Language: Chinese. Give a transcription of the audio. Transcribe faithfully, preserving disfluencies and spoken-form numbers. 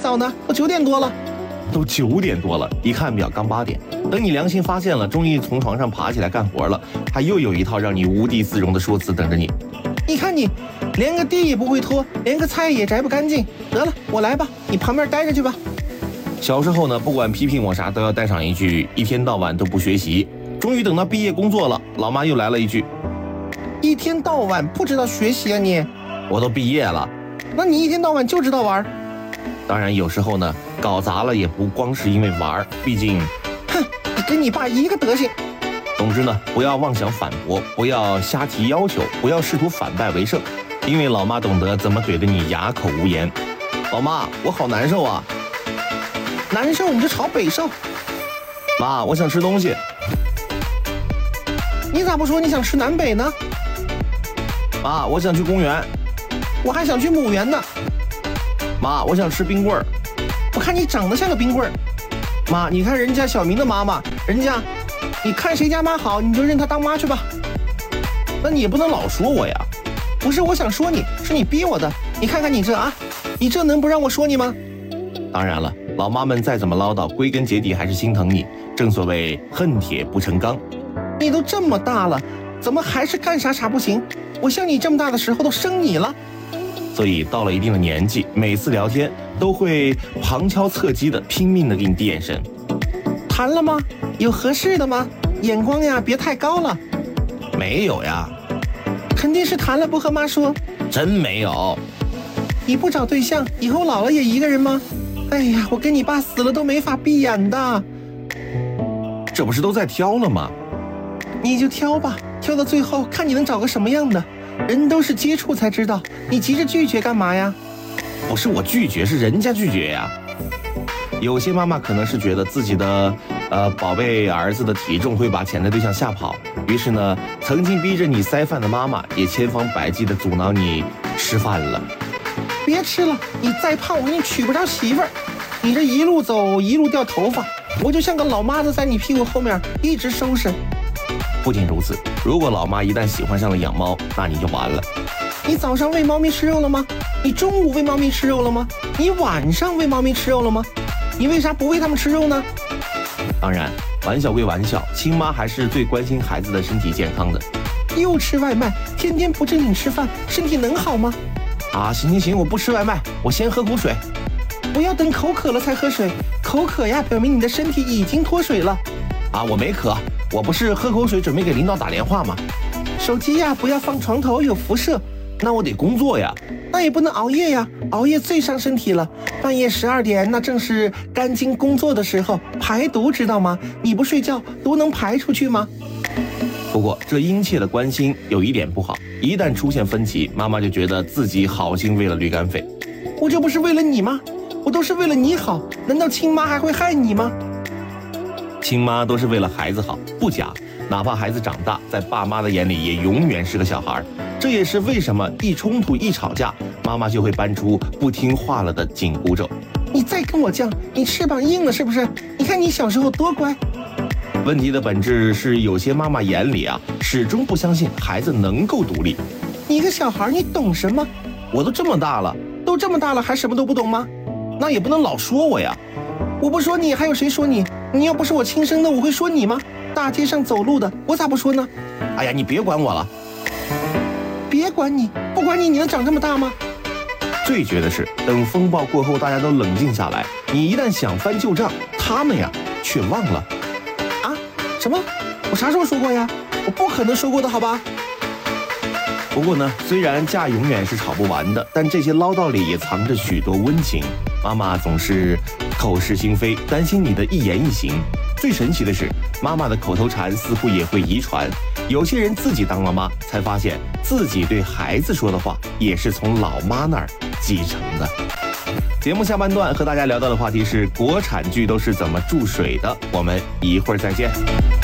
早呢？都九点多了。 都九点多了，一看表刚八点。等你良心发现了，终于从床上爬起来干活了，他又有一套让你无地自容的说辞等着你。 你看你，连个地也不会拖，连个菜也摘不干净。得了，我来吧，你旁边待着去吧。 小时候呢，不管批评我啥，都要带上一句一天到晚都不学习。终于等到毕业工作了，老妈又来了一句： 一天到晚不知道学习啊你！ 我都毕业了， 那你一天到晚就知道玩。 当然有时候呢，搞砸了也不光是因为玩，毕竟， 哼，你跟你爸一个德行。 总之呢，不要妄想反驳，不要瞎提要求，不要试图反败为胜，因为老妈懂得怎么怼得你哑口无言。老妈，我好难受啊！ 难受你就朝北受。 妈，我想吃东西。 你咋不说你想吃南北呢？ 妈，我想去公园。 我还想去母园呢。 妈，我想吃冰棍儿。 我看你长得像个冰棍儿。妈，你看人家小明的妈妈，人家，你看谁家妈好，你就认她当妈去吧。 那你也不能老说我呀。 不是我想说你，是你逼我的。你看看你这啊，你这能不让我说你吗？ 当然了，老妈们再怎么唠叨，归根结底还是心疼你。正所谓恨铁不成钢。 你都这么大了，怎么还是干啥啥不行？我像你这么大的时候都生你了。 所以到了一定的年纪，每次聊天都会旁敲侧击的拼命的给你递眼神。 谈了吗？有合适的吗？眼光呀别太高了。 没有呀。 肯定是谈了不和妈说。 真没有。 你不找对象，以后老了也一个人吗？哎呀，我跟你爸死了都没法闭眼的。 这不是都在挑了吗？ 你就挑吧，挑到最后看你能找个什么样的。人都是接触才知道，你急着拒绝干嘛呀？ 不是我拒绝，是人家拒绝呀。有些妈妈可能是觉得自己的呃宝贝儿子的体重会把潜在对象吓跑，于是呢，曾经逼着你塞饭的妈妈也千方百计的阻挠你吃饭了。 别吃了，你再胖我给你娶不着媳妇儿。你这一路走一路掉头发，我就像个老妈子在你屁股后面一直收拾。 不仅如此，如果老妈一旦喜欢上了养猫，那你就完了。 你早上喂猫咪吃肉了吗？你中午喂猫咪吃肉了吗？你晚上喂猫咪吃肉了吗？你为啥不喂它们吃肉呢？ 当然，玩笑归玩笑，亲妈还是最关心孩子的身体健康的。 又吃外卖，天天不正经吃饭，身体能好吗？ 啊，行行行，我不吃外卖，我先喝口水。 不要等口渴了才喝水，口渴呀，表明你的身体已经脱水了。 啊，我没渴，我不是喝口水准备给领导打电话吗？ 手机呀，不要放床头，有辐射。 那我得工作呀。 那也不能熬夜呀，熬夜最伤身体了。半夜十二点，那正是肝经工作的时候，排毒知道吗？你不睡觉，毒能排出去吗？ 不过这殷切的关心有一点不好，一旦出现分歧，妈妈就觉得自己好心喂了驴肝肺。 我这不是为了你吗？我都是为了你好，难道亲妈还会害你吗？ 亲妈都是为了孩子好，不假。哪怕孩子长大，在爸妈的眼里也永远是个小孩。这也是为什么一冲突一吵架，妈妈就会搬出不听话了的紧箍咒。 你再跟我犟，你翅膀硬了是不是？你看你小时候多乖。 问题的本质是，有些妈妈眼里啊，始终不相信孩子能够独立。 你个小孩，你懂什么？ 我都这么大了， 都这么大了还什么都不懂吗？ 那也不能老说我呀。 我不说你，还有谁说你？你要不是我亲生的，我会说你吗？大街上走路的，我咋不说呢？ 哎呀，你别管我了。 别管你，不管你，你能长这么大吗？ 最绝的是，等风暴过后，大家都冷静下来，你一旦想翻旧账，他们呀却忘了。 啊？什么？我啥时候说过呀？我不可能说过的，好吧？ 不过呢，虽然架永远是吵不完的，但这些唠叨里也藏着许多温情。妈妈总是口是心非，担心你的一言一行。最神奇的是，妈妈的口头禅似乎也会遗传。有些人自己当了妈，才发现自己对孩子说的话也是从老妈那儿继承的。节目下半段和大家聊到的话题是国产剧都是怎么注水的，我们一会儿再见。